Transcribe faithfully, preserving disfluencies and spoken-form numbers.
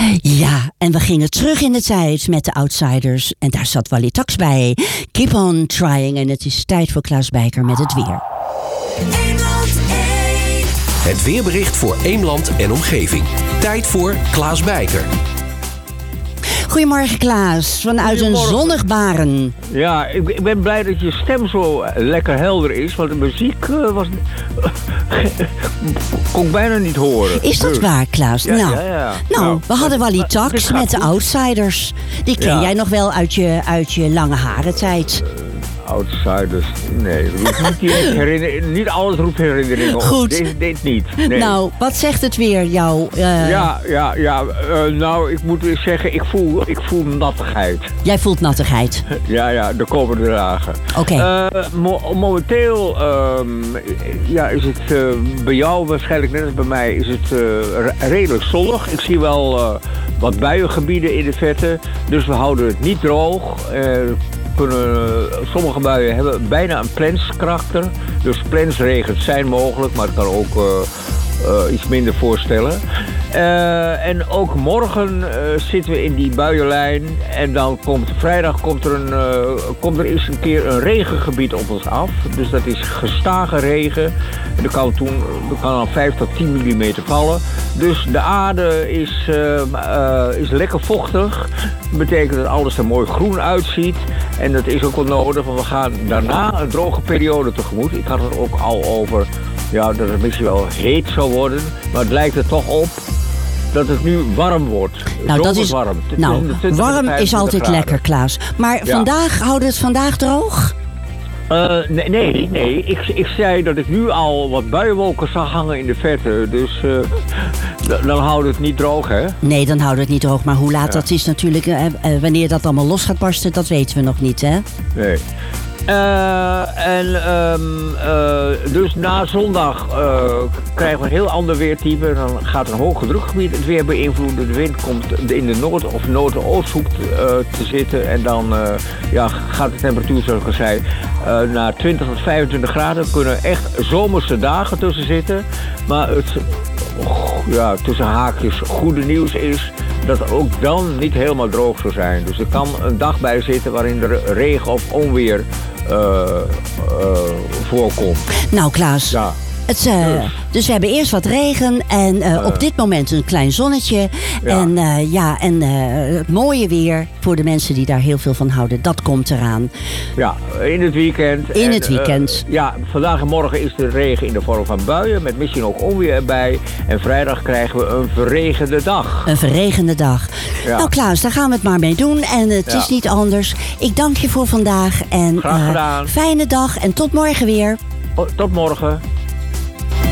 Ja, en we gingen terug in de tijd met de Outsiders. En daar zat Wally Tax bij. Keep on trying. En het is tijd voor Klaas Bijker met het weer. Het weerbericht voor Eemland en omgeving. Tijd voor Klaas Bijker. Goedemorgen Klaas, vanuit een zonnig Baren. Ja, ik, ik ben blij dat je stem zo lekker helder is, want de muziek uh, was kon ik bijna niet horen. Is dat dus waar, Klaas? Ja, nou, ja, ja. nou, nou, we hadden Wally uh, Tax met de Outsiders. Die ken ja. jij nog wel uit je, uit je lange haren tijd. Uh, Outsiders, nee, dat niet, direct herinner- niet alles roept herinneringen op. Goed. Dit, dit niet. Nee. Nou, wat zegt het weer jou? Uh... Ja, ja, ja. Uh, nou, ik moet eens zeggen, ik voel, ik voel nattigheid. Jij voelt nattigheid? Ja, ja, de komende dagen. Oké. Okay. Uh, mo- momenteel uh, ja, is het uh, bij jou waarschijnlijk net als bij mij is het uh, re- redelijk zonnig. Ik zie wel uh, wat buiengebieden in de verte, dus we houden het niet droog. Uh, Kunnen, sommige buien hebben bijna een planskarakter. Dus plensregens zijn mogelijk, maar het kan ook uh, uh, iets minder voorstellen. Uh, en ook morgen uh, zitten we in die buienlijn. En dan komt vrijdag komt er, een, uh, komt er eens een keer een regengebied op ons af. Dus dat is gestage regen. En er kan, toen, er kan dan vijf tot tien millimeter vallen. Dus de aarde is, uh, uh, is lekker vochtig. Dat betekent dat alles er mooi groen uitziet. En dat is ook wel nodig, want we gaan daarna een droge periode tegemoet. Ik had het ook al over ja, dat het misschien wel heet zou worden. Maar het lijkt er toch op dat het nu warm wordt. Nou, dat is warm. Nou, warm is altijd graden. Lekker, Klaas. Maar ja. vandaag, houden we het vandaag droog? Uh, nee, nee, nee. Ik, ik zei dat ik nu al wat buienwolken zag hangen in de verte. Dus uh, d- dan houden we het niet droog, hè? Nee, dan houden we het niet droog. Maar hoe laat ja. dat is natuurlijk, uh, uh, wanneer dat allemaal los gaat barsten, dat weten we nog niet, hè? Nee. Uh, en um, uh, dus na zondag uh, krijgen we een heel ander weertype. Dan gaat een hoge drukgebied het weer beïnvloeden. De wind komt in de noord- of noordoosthoek uh, te zitten. En dan uh, ja, gaat de temperatuur, zoals ik al zei, uh, naar twintig tot vijfentwintig graden. Er kunnen echt zomerse dagen tussen zitten. Maar het oh, ja, tussen haakjes goede nieuws is dat het ook dan niet helemaal droog zou zijn. Dus er kan een dag bij zitten waarin er regen of onweer Uh, uh, voorkomt. Nou, Klaas. Ja. Het, uh, dus. dus we hebben eerst wat regen en uh, uh, op dit moment een klein zonnetje. Ja. En, uh, ja, en uh, het mooie weer voor de mensen die daar heel veel van houden. Dat komt eraan. Ja, in het weekend. In en, het weekend. Uh, ja, vandaag en morgen is de regen in de vorm van buien. Met misschien ook onweer erbij. En vrijdag krijgen we een verregende dag. Een verregende dag. Ja. Nou Klaas, daar gaan we het maar mee doen. En het ja. is niet anders. Ik dank je voor vandaag. En, Graag gedaan. Uh, fijne dag en tot morgen weer. Oh, tot morgen.